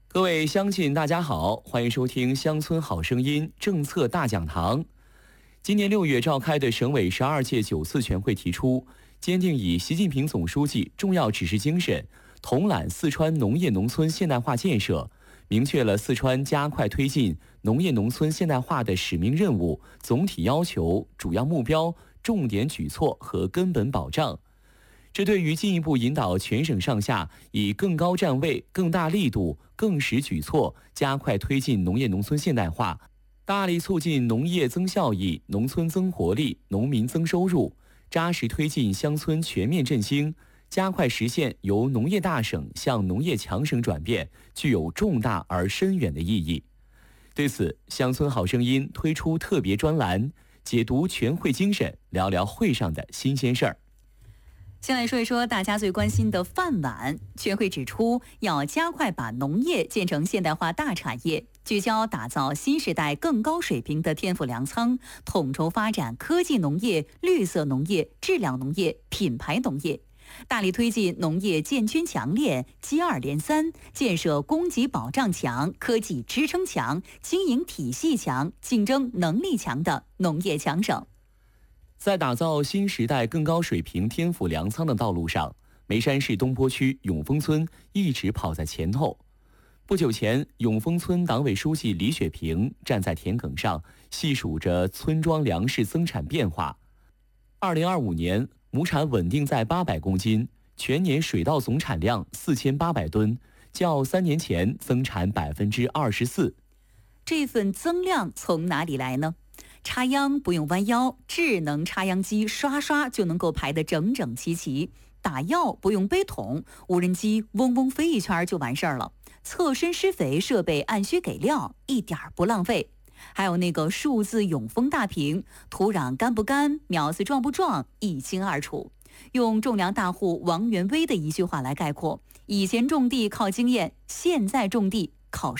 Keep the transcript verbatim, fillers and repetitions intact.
各位乡亲，大家好，欢迎收听《乡村好声音》政策大讲堂。今年六月召开的省委十二届九次全会提出，坚定以习近平总书记重要指示精神，统揽四川农业农村现代化建设，明确了四川加快推进农业农村现代化的使命任务、总体要求、主要目标、重点举措和根本保障。这对于进一步引导全省上下以更高站位、更大力度、更实举措，加快推进农业农村现代化，大力促进农业增效益、农村增活力、农民增收入，扎实推进乡村全面振兴，加快实现由农业大省向农业强省转变，具有重大而深远的意义。对此，乡村好声音推出特别专栏，解读全会精神，聊聊会上的新鲜事儿。 先来说一说大家最关心的饭碗。全会指出，要加快把农业建成现代化大产业，聚焦打造新时代更高水平的天赋粮仓，统筹发展科技农业、绿色农业、质量农业、品牌农业，大力推进农业建军强链、接二连三，建设供给保障强、科技支撑强、经营体系强、竞争能力强的农业强省。 在打造新时代更高水平天府粮仓的道路上，眉山市东坡区永丰村一直跑在前头。不久前，永丰村党委书记李雪平站在田埂上，细数着村庄粮食增产变化。二零二五年，亩产稳定在八百公斤，全年水稻总产量四千八百吨，较三年前增产百分之二十四。 这份增量从哪里来呢？插秧不用弯腰，智能插秧机刷刷就能够排得整整齐齐；打药不用背桶，无人机嗡嗡飞一圈就完事儿了；侧身施肥设备按需给料，一点不浪费。还有那个数字永丰大屏，土壤干不干，苗子壮不壮，一清二楚。用种粮大户王元威的一句话来概括：以前种地靠经验，现在种地靠